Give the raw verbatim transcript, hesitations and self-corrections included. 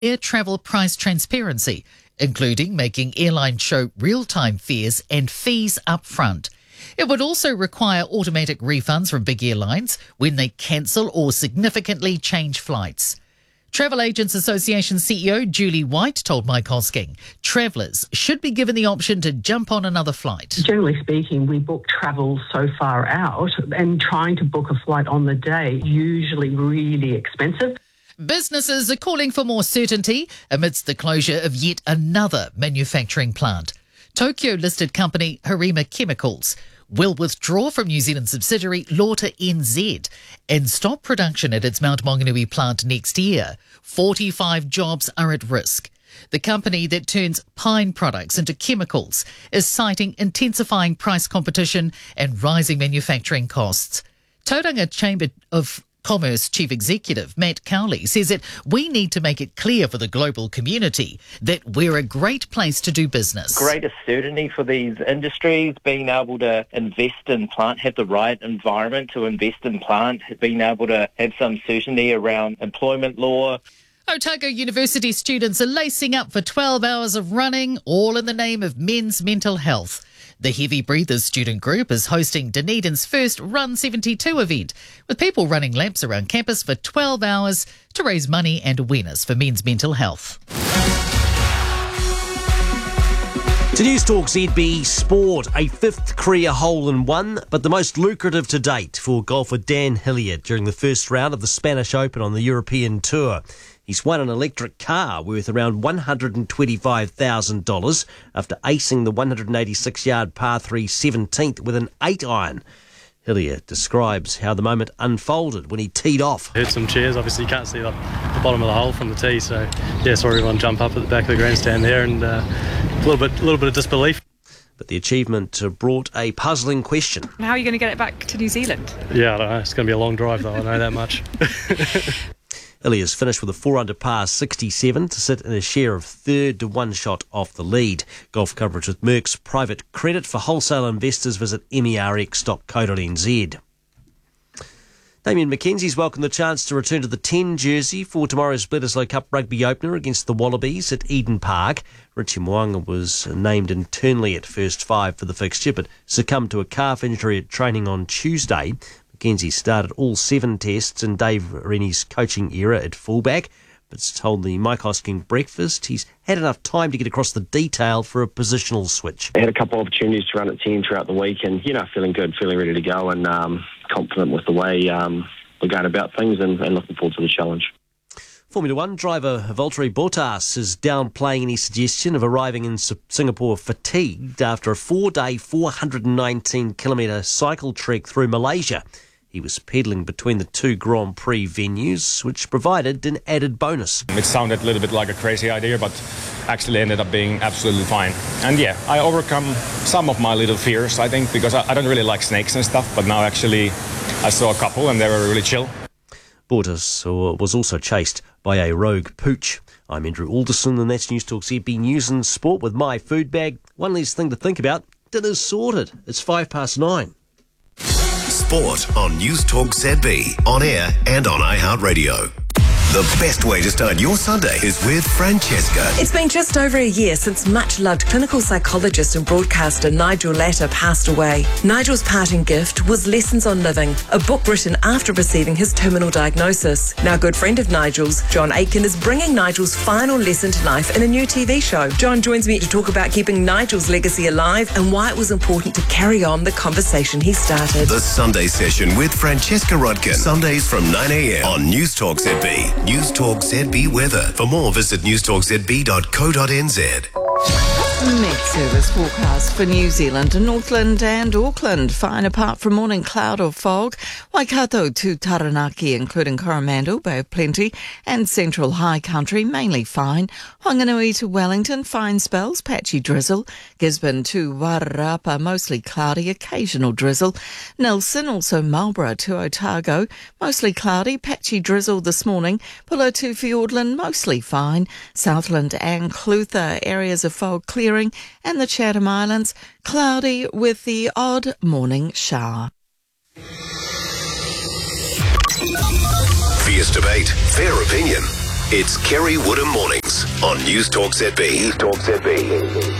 air travel price transparency, including making airlines show real-time fares and fees up front. It would also require automatic refunds from big airlines when they cancel or significantly change flights. Travel Agents Association C E O Julie White told Mike Hosking travellers should be given the option to jump on another flight. Generally speaking, we book travel so far out, and trying to book a flight on the day is usually really expensive. Businesses are calling for more certainty amidst the closure of yet another manufacturing plant. Tokyo-listed company Harima Chemicals will withdraw from New Zealand subsidiary Lauter N Z and stop production at its Mount Maunganui plant next year. forty-five jobs are at risk. The company that turns pine products into chemicals is citing intensifying price competition and rising manufacturing costs. Tauranga Chamber of Commerce Chief Executive Matt Cowley says that we need to make it clear for the global community that we're a great place to do business. Greater certainty for these industries, being able to invest in plant, have the right environment to invest in plant, being able to have some certainty around employment law. Otago University students are lacing up for twelve hours of running, all in the name of men's mental health. The Heavy Breathers student group is hosting Dunedin's first Run seventy-two event, with people running laps around campus for twelve hours to raise money and awareness for men's mental health. To News Talk Z B Sport, a fifth career hole-in-one, but the most lucrative to date for golfer Dan Hilliard during the first round of the Spanish Open on the European Tour. He's won an electric car worth around one hundred twenty-five thousand dollars after acing the one hundred eighty-six yard par three seventeenth with an eight iron. Hilliard describes how the moment unfolded when he teed off. Heard some cheers. Obviously you can't see the, the bottom of the hole from the tee, so yeah, saw everyone jump up at the back of the grandstand there, and uh, a little bit, a little bit of disbelief. But the achievement brought a puzzling question. How are you going to get it back to New Zealand? Yeah, I don't know. It's going to be a long drive though, I know that much. Ilias finished with a four under par sixty-seven to sit in a share of third to one shot off the lead. Golf coverage with Merck's private credit. For wholesale investors, visit merx dot co dot n z. Damien McKenzie's welcomed the chance to return to the ten jersey for tomorrow's Bledisloe Cup rugby opener against the Wallabies at Eden Park. Richie Mo'unga was named internally at first five for the fixture, but succumbed to a calf injury at training on Tuesday. McKenzie started all seven tests in Dave Rennie's coaching era at fullback, but told the Mike Hosking breakfast he's had enough time to get across the detail for a positional switch. I had a couple of opportunities to run at ten throughout the week, and, you know, feeling good, feeling ready to go, and um, confident with the way um, we're going about things, and, and looking forward to the challenge. Formula One driver Valtteri Bottas is downplaying any suggestion of arriving in Singapore fatigued after a four-day, four hundred nineteen kilometre cycle trek through Malaysia. He was pedalling between the two Grand Prix venues, which provided an added bonus. It sounded a little bit like a crazy idea, but actually ended up being absolutely fine. And yeah, I overcome some of my little fears, I think, because I, I don't really like snakes and stuff, but now actually I saw a couple and they were really chill. Bottas was also chased by a rogue pooch. I'm Andrew Alderson, and that's News Talk Z B News and Sport with my food bag. One less thing to think about. Dinner's sorted. It's five past nine. Sport on News Talk Z B, on air and on iHeartRadio. The best way to start your Sunday is with Francesca. It's been just over a year since much-loved clinical psychologist and broadcaster Nigel Latta passed away. Nigel's parting gift was Lessons on Living, a book written after receiving his terminal diagnosis. Now, a good friend of Nigel's, John Aitken, is bringing Nigel's final lesson to life in a new T V show. John joins me to talk about keeping Nigel's legacy alive and why it was important to carry on the conversation he started. The Sunday Session with Francesca Rodkin. Sundays from nine a m on News Talk Z B. News Talk Z B weather. For more, visit news talk z b dot co dot n z. Met Service forecast for New Zealand, Northland and Auckland. Fine apart from morning cloud or fog. Waikato to Taranaki, including Coromandel, Bay of Plenty, and Central High Country, mainly fine. Whanganui to Wellington, fine spells, patchy drizzle. Gisborne to Wairarapa, mostly cloudy, occasional drizzle. Nelson, also Marlborough to Otago, mostly cloudy, patchy drizzle this morning. Pulo to Fiordland, mostly fine. Southland and Clutha, areas of fog clearing, and the Chatham Islands, cloudy with the odd morning shower. Fierce debate, fair opinion. It's Kerry Woodham Mornings on News Talk Z B. News Talk Z B.